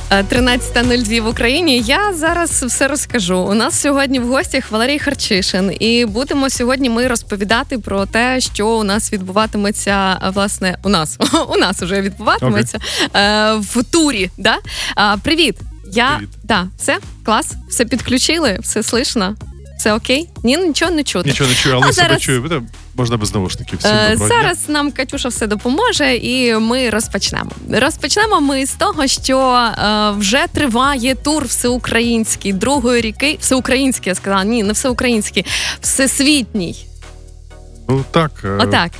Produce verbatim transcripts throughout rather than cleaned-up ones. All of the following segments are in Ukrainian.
тринадцята нуль два в Україні. Я зараз все розкажу. У нас сьогодні в гостях Валерій Харчишин. І будемо сьогодні ми розповідати про те, що у нас відбуватиметься, власне, у нас. У нас вже відбуватиметься okay. в турі. Да? Привіт. Я... Привіт. Да, все? Клас? Все підключили? Все слышно? Все окей? Ні, нічого не чути. Нічого не чую, але а себе зараз... чую. Можна без навушників. Всім е, доброго Зараз дня. нам Катюша все допоможе, і ми розпочнемо. Розпочнемо ми з того, що е, вже триває тур всеукраїнський, другої ріки. Всеукраїнський, я сказала. Ні, не всеукраїнський. Всесвітній. Ну так. Отак.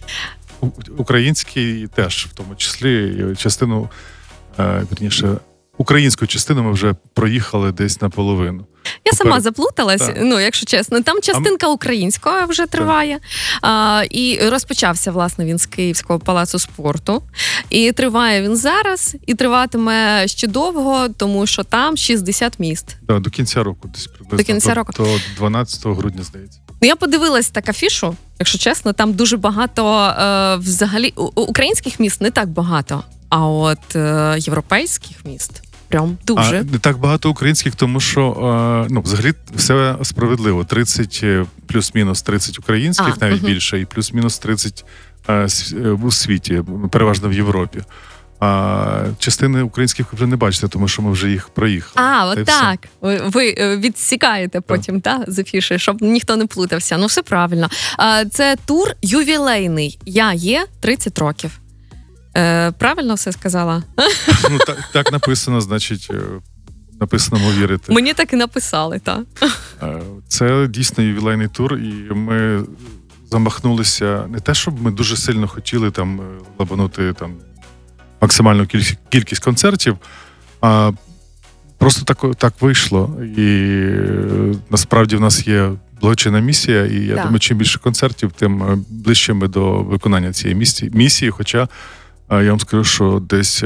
Український теж, в тому числі, частину, е, вірніше, українську частину ми вже проїхали десь наполовину. Я сама Попер... заплуталась, так. ну, якщо чесно. Там частинка а... українського вже триває. А, і розпочався, власне, він з Київського палацу спорту. І триває він зараз, і триватиме ще довго, тому що там шістдесят міст. Да, до кінця року десь приблизно. До кінця року. До дванадцятого грудня, здається. Ну, я подивилась так афішу, якщо чесно, там дуже багато, е, взагалі, у, українських міст не так багато, а от е, європейських міст прям дуже. А не так багато українських, тому що, е, ну, взагалі, все справедливо. тридцять, плюс-мінус тридцять українських, а, навіть угу. більше, і плюс-мінус тридцять е, у світі, переважно в Європі. А частини українських ви вже не бачите, тому що ми вже їх проїхали. А, от так. Ви, ви відсікаєте потім, так, та, з афіші, щоб ніхто не плутався. Ну, все правильно. А, це тур ювілейний. Я є тридцять років. Е, правильно все сказала? Ну, так, так написано, значить, написано, ми вірити. Мені так і написали, так. Це дійсно ювілейний тур, і ми замахнулися не те, щоб ми дуже сильно хотіли там лабанути там максимальну кількість, кількість концертів, а просто так, так вийшло. І насправді в нас є благочинна місія, і я так. думаю, чим більше концертів, тим ближче ми до виконання цієї місії, місії. Хоча я вам скажу, що десь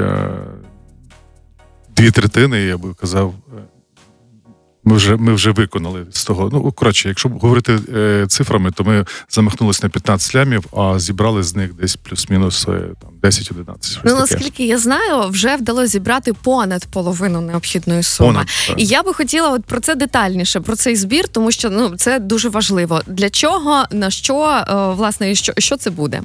дві третини, я би казав, Ми вже, ми вже виконали з того. Ну, коротше, якщо говорити е, цифрами, то ми замахнулися на п'ятнадцять лямів, а зібрали з них десь плюс-мінус е, там, десять-одинадцять. Ну, наскільки я знаю, вже вдалося зібрати понад половину необхідної суми. Понад, І я би хотіла от про це детальніше, про цей збір, тому що ну, це дуже важливо. Для чого, на що, е, власне, і що, що це буде?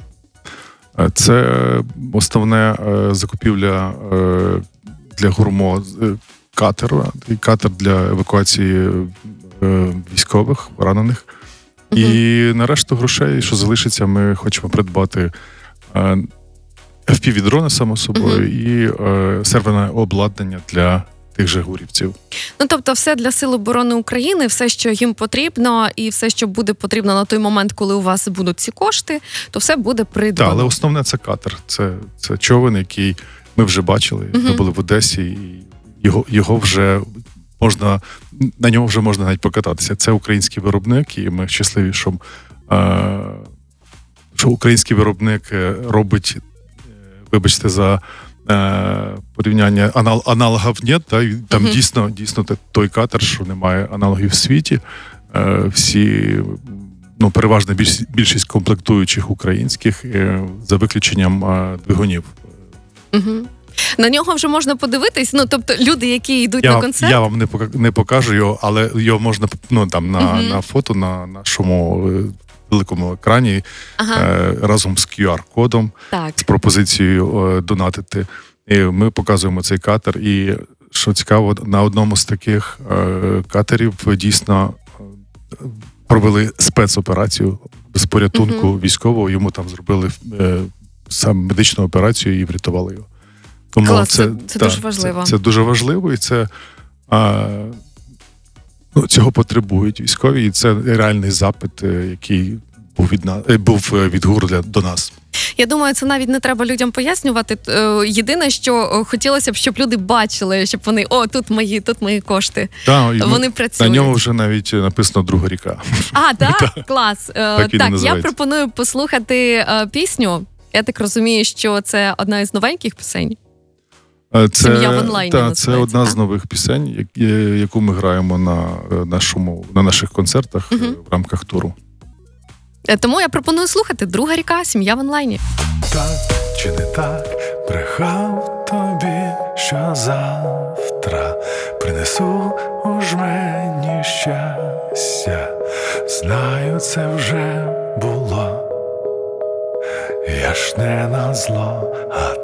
Це основне е, закупівля е, для гурмо е, катер, катер для евакуації е, військових, поранених. Uh-huh. І на решту грошей, що залишиться, ми хочемо придбати е, еф пі ві-дрони, само собою, uh-huh. і е, серверне обладнання для тих же гурівців. Ну, тобто все для Сил оборони України, все, що їм потрібно, і все, що буде потрібно на той момент, коли у вас будуть ці кошти, то все буде придбано. Так, але основне це катер. Це, це човен, який ми вже бачили, uh-huh. ми були в Одесі, і Його, його вже можна, на ньому вже можна навіть покататися. Це український виробник, і ми щасливі, що, е, що український виробник робить, вибачте, за е, порівняння анал, аналогів нет, та, і там uh-huh. дійсно, дійсно той катер, що немає аналогів в світі. Е, всі, ну, переважна більшість, більшість комплектуючих українських, е, за виключенням е, двигунів. Uh-huh. На нього вже можна подивитись, ну, тобто люди, які йдуть я, на концерт? Я вам не, покажу, не покажу його, але його можна, ну, там, на, uh-huh. на фото, на нашому великому екрані, ага. е, разом з ку ар-кодом, так. з пропозицією е, донатити. І ми показуємо цей катер. І, що цікаво, на одному з таких е, катерів дійсно провели спецоперацію з порятунку uh-huh. військового. Йому там зробили е, сам медичну операцію і врятували його. Тому Клас, це, це, це та, дуже важливо. Це, це дуже важливо, і це а, ну, цього потребують військові, і це реальний запит, який був від нас, був від ГУР для, до нас. Я думаю, це навіть не треба людям пояснювати. Єдине, що хотілося б, щоб люди бачили, щоб вони, о, тут мої, тут мої кошти. Да, вони ми, працюють. На ньому вже навіть написано «Друга ріка». А, так? Клас. Так, так я пропоную послухати пісню. Я так розумію, що це одна із новеньких пісень. Це, «Сім'я в онлайні» та, це одна так? з нових пісень, яку ми граємо на, нашому, на наших концертах угу. в рамках туру. Тому я пропоную слухати «Друга ріка. Сім'я в онлайні». Так чи не так, брехав тобі, що завтра принесу у жмені щастя, знаю, це вже було, я ж не на зло, а